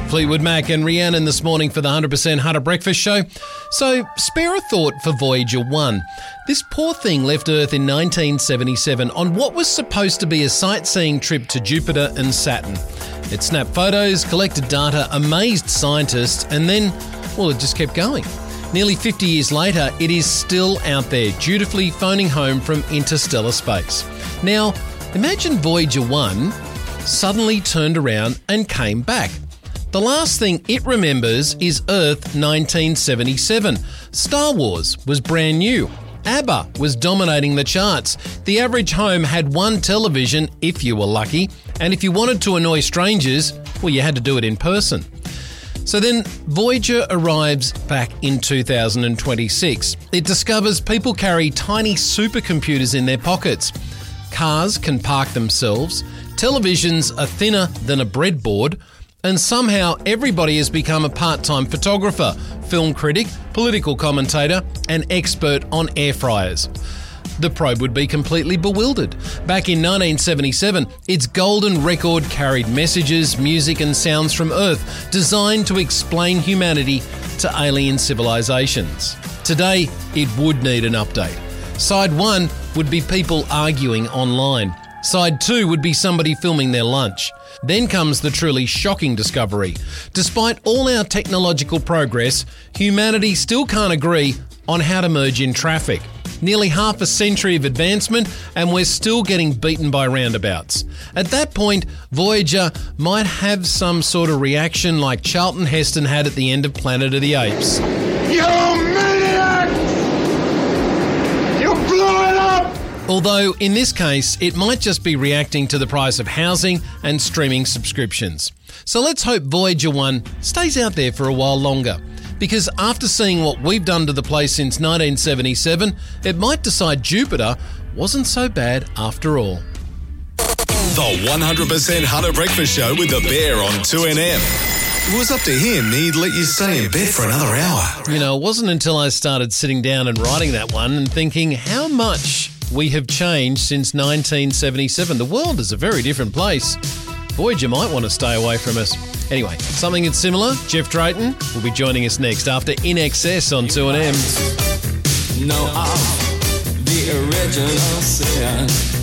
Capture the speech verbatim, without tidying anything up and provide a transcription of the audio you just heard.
Fleetwood Mac and Rhiannon this morning for the one hundred percent Hunter Breakfast Show. So, spare a thought for Voyager one. This poor thing left Earth in nineteen seventy-seven on what was supposed to be a sightseeing trip to Jupiter and Saturn. It snapped photos, collected data, amazed scientists, and then, well, it just kept going. Nearly fifty years later, it is still out there, dutifully phoning home from interstellar space. Now, imagine Voyager one suddenly turned around and came back. The last thing it remembers is Earth nineteen seventy-seven. Star Wars was brand new. ABBA was dominating the charts. The average home had one television, if you were lucky, and if you wanted to annoy strangers, well, you had to do it in person. So then Voyager arrives back in two thousand twenty-six. It discovers people carry tiny supercomputers in their pockets. Cars can park themselves. Televisions are thinner than a breadboard. And somehow everybody has become a part-time photographer, film critic, political commentator, and expert on air fryers. The probe would be completely bewildered. Back in nineteen seventy-seven, its golden record carried messages, music and sounds from Earth designed to explain humanity to alien civilizations. Today, it would need an update. Side one would be people arguing online. Side two would be somebody filming their lunch. Then comes the truly shocking discovery. Despite all our technological progress, humanity still can't agree on how to merge in traffic. Nearly half a century of advancement and we're still getting beaten by roundabouts. At that point, Voyager might have some sort of reaction like Charlton Heston had at the end of Planet of the Apes. You maniac! You blew it up! Although, in this case, it might just be reacting to the price of housing and streaming subscriptions. So let's hope Voyager one stays out there for a while longer. Because after seeing what we've done to the place since nineteen seventy-seven, it might decide Jupiter wasn't so bad after all. The one hundred percent Hunter Breakfast Show with the Bear on two N M. If it was up to him, he'd let you stay in bed for another hour. You know, it wasn't until I started sitting down and writing that one and thinking how much we have changed since nineteen seventy-seven. The world is a very different place. Voyager might want to stay away from us. Anyway, something that's similar, Jeff Drayton will be joining us next after In Excess on two N M. No, I'm the original sin.